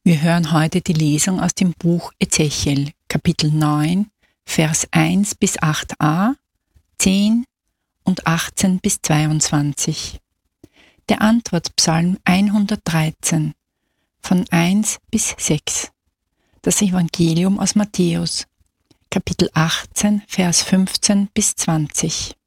Wir hören heute die Lesung aus dem Buch Ezechiel, Kapitel 9, Vers 1 bis 8a, 10 und 18 bis 22. Der Antwortpsalm 113, von 1 bis 6. Das Evangelium aus Matthäus, Kapitel 18, Vers 15 bis 20.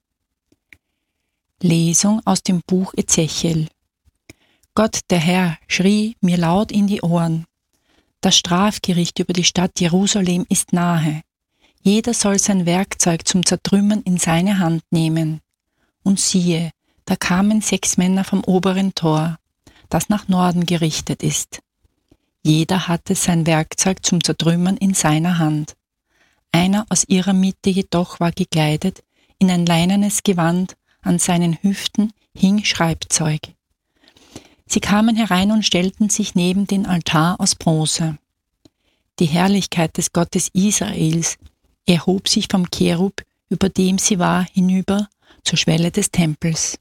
Lesung aus dem Buch Ezechiel. Gott, der Herr, schrie mir laut in die Ohren: Das Strafgericht über die Stadt Jerusalem ist nahe. Jeder soll sein Werkzeug zum Zertrümmern in seine Hand nehmen. Und siehe, da kamen 6 Männer vom oberen Tor, das nach Norden gerichtet ist. Jeder hatte sein Werkzeug zum Zertrümmern in seiner Hand. Einer aus ihrer Mitte jedoch war gekleidet in ein leinenes Gewand, an seinen Hüften hing Schreibzeug. Sie kamen herein und stellten sich neben den Altar aus Bronze. Die Herrlichkeit des Gottes Israels erhob sich vom Cherub, über dem sie war, hinüber zur Schwelle des Tempels.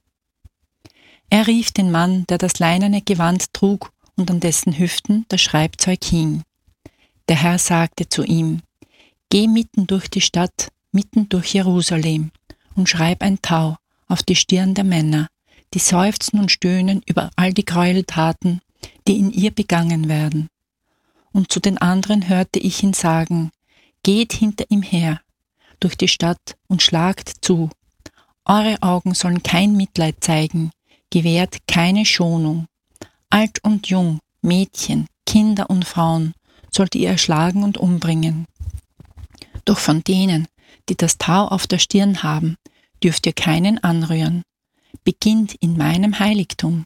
Er rief den Mann, der das leinene Gewand trug und an dessen Hüften das Schreibzeug hing. Der Herr sagte zu ihm: Geh mitten durch die Stadt, mitten durch Jerusalem, und schreib ein Tau auf die Stirn der Männer, die seufzen und stöhnen über all die Gräueltaten, die in ihr begangen werden. Und zu den anderen hörte ich ihn sagen: Geht hinter ihm her, durch die Stadt und schlagt zu. Eure Augen sollen kein Mitleid zeigen, gewährt keine Schonung. Alt und jung, Mädchen, Kinder und Frauen sollt ihr erschlagen und umbringen. Doch von denen, die das Tau auf der Stirn haben, dürft ihr keinen anrühren. Beginnt in meinem Heiligtum.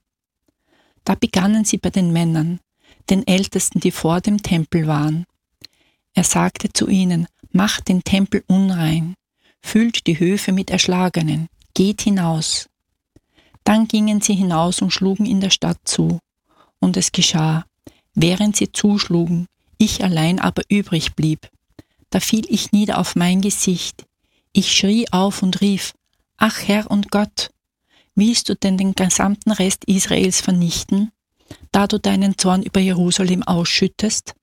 Da begannen sie bei den Männern, den Ältesten, die vor dem Tempel waren. Er sagte zu ihnen: Macht den Tempel unrein, füllt die Höfe mit Erschlagenen, geht hinaus. Dann gingen sie hinaus und schlugen in der Stadt zu. Und es geschah, während sie zuschlugen, ich allein aber übrig blieb. Da fiel ich nieder auf mein Gesicht. Ich schrie auf und rief: Ach Herr und Gott, willst du denn den gesamten Rest Israels vernichten, da du deinen Zorn über Jerusalem ausschüttest?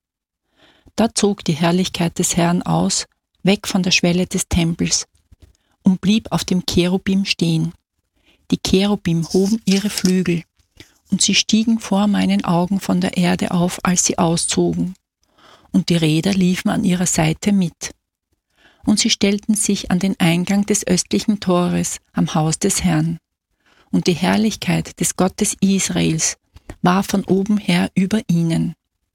Da zog die Herrlichkeit des Herrn aus, weg von der Schwelle des Tempels, und blieb auf dem Cherubim stehen. Die Cherubim hoben ihre Flügel, und sie stiegen vor meinen Augen von der Erde auf, als sie auszogen, und die Räder liefen an ihrer Seite mit. Und sie stellten sich an den Eingang des östlichen Tores am Haus des Herrn. Und die Herrlichkeit des Gottes Israels war von oben her über ihnen.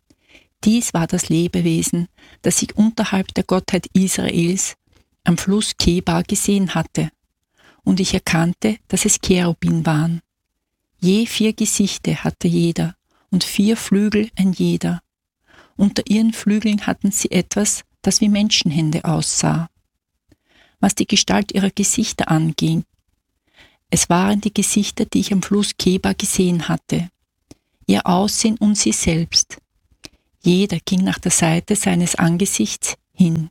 Dies war das Lebewesen, das ich unterhalb der Gottheit Israels am Fluss Kebar gesehen hatte. Und ich erkannte, dass es Cherubim waren. Je 4 Gesichter hatte jeder und 4 Flügel ein jeder. Unter ihren Flügeln hatten sie etwas, das wie Menschenhände aussah. Was die Gestalt ihrer Gesichter anging, es waren die Gesichter, die ich am Fluss Kebar gesehen hatte, ihr Aussehen und sie selbst. Jeder ging nach der Seite seines Angesichts hin.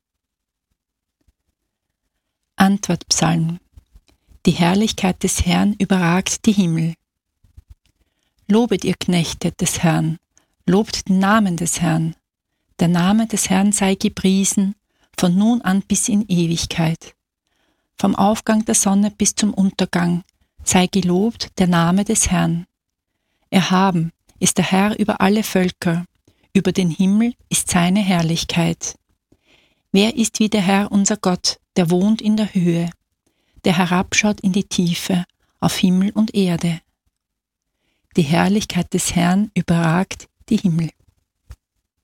Antwortpsalm. Die Herrlichkeit des Herrn überragt die Himmel. Lobet ihr Knechte des Herrn, lobt den Namen des Herrn. Der Name des Herrn sei gepriesen, von nun an bis in Ewigkeit. Vom Aufgang der Sonne bis zum Untergang sei gelobt der Name des Herrn. Erhaben ist der Herr über alle Völker, über den Himmel ist seine Herrlichkeit. Wer ist wie der Herr unser Gott, der wohnt in der Höhe, der herabschaut in die Tiefe, auf Himmel und Erde? Die Herrlichkeit des Herrn überragt die Himmel.